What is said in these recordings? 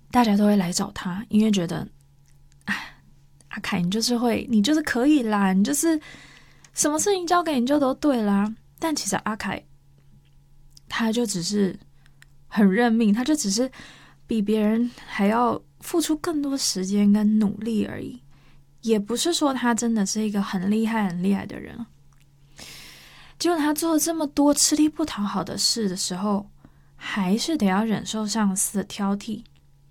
大家都会来找他，因为觉得，哎，阿凯你就是可以啦，你就是什么事情交给你就都对啦。但其实阿凯他就只是很认命，他就只是比别人还要付出更多时间跟努力而已，也不是说他真的是一个很厉害的人。结果他做了这么多吃力不讨好的事的时候，还是得要忍受上司的挑剔。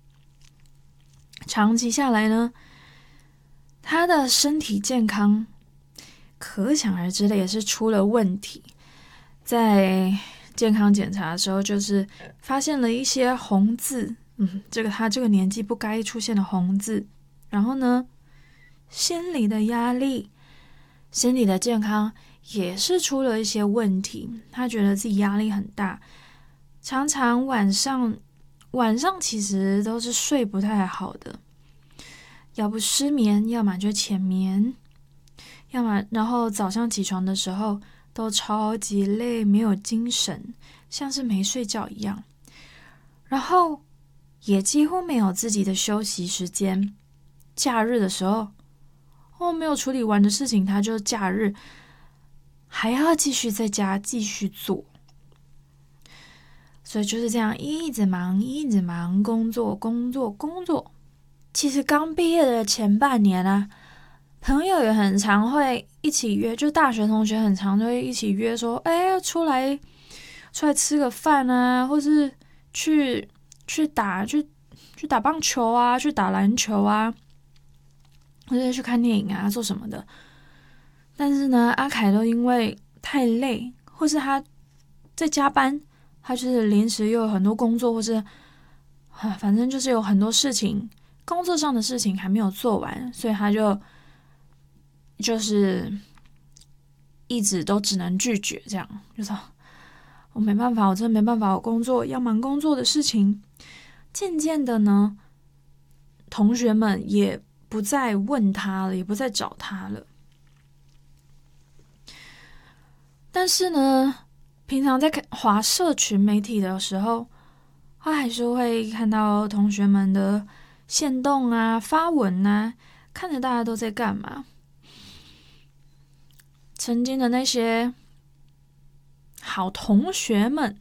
长期下来呢，他的身体健康可想而知的也是出了问题。在健康检查的时候，就是发现了一些红字，他这个年纪不该出现的红字。然后呢，心理的压力、身体的健康也是出了一些问题。他觉得自己压力很大，常常晚上其实都是睡不太好的，要不失眠，要么就浅眠，要么然后早上起床的时候都超级累，没有精神，像是没睡觉一样。然后也几乎没有自己的休息时间。假日的时候，没有处理完的事情，他就假日还要继续在家继续做。所以就是这样一直忙，工作。其实刚毕业的前半年啊，朋友也很常会一起约，就大学同学很常就会一起约说，出来吃个饭啊，或是去打棒球啊，去打篮球啊，或者去看电影啊，做什么的。但是呢，阿凯都因为太累，或是他在加班，他就是临时又有很多工作，或是反正就是有很多事情，工作上的事情还没有做完，所以他就是一直都只能拒绝，这样就说我没办法，我真的没办法，我工作要忙工作的事情。渐渐的呢，同学们也不再问他了，也不再找他了。但是呢，平常在滑社群媒体的时候，他还是会看到同学们的限动啊、发文啊，看着大家都在干嘛。曾经的那些好同学们，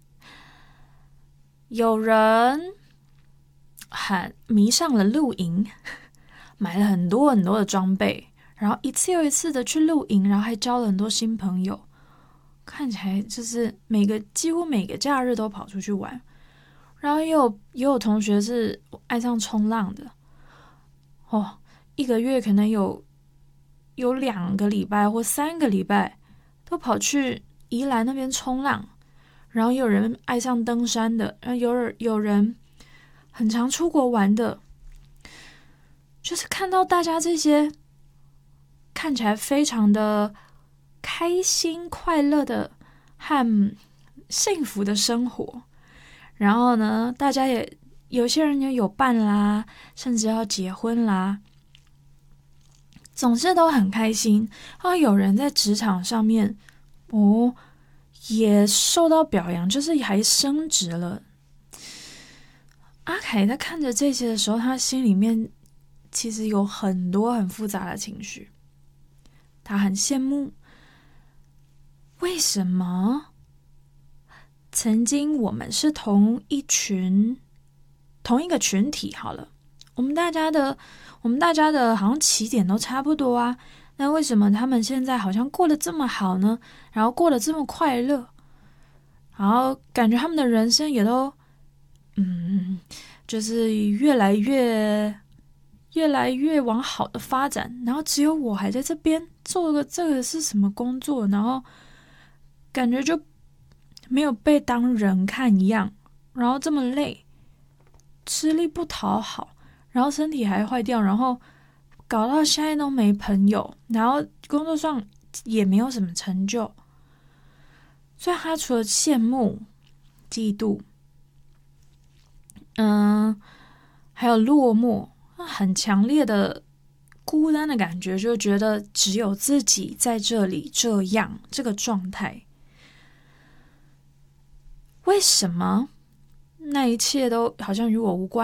有人很迷上了露营，买了很多的装备，然后一次又一次的去露营，然后还交了很多新朋友。看起来就是几乎每个假日都跑出去玩。然后也有同学是爱上冲浪的，一个月可能有2个礼拜或3个礼拜都跑去宜兰那边冲浪。然后有人爱上登山的，然后有人很常出国玩的。就是看到大家这些看起来非常的开心快乐的和幸福的生活，然后呢，大家也有些人也有伴啦，甚至要结婚啦，总是都很开心。有人在职场上面也受到表扬，就是还升职了。阿凯在看着这些的时候，他心里面其实有很多很复杂的情绪。他很羡慕，为什么曾经我们是同一个群体好了，我们大家的好像起点都差不多啊，那为什么他们现在好像过得这么好呢？然后过得这么快乐，然后感觉他们的人生也都就是越来越往好的发展，然后只有我还在这边做个这个是什么工作，然后感觉就没有被当人看一样，然后这么累，吃力不讨好，然后身体还坏掉，然后搞到现在都没朋友，然后工作上也没有什么成就。所以他除了羡慕、嫉妒，还有落寞，很强烈的孤单的感觉，就觉得只有自己在这里这个状态。为什么那一切都好像与我无关？